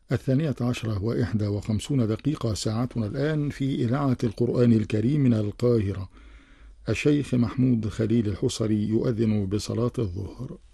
12:51 ساعتنا الآن في إذاعة القرآن الكريم من القاهرة. الشيخ محمود خليل الحصري يؤذن بصلاة الظهر.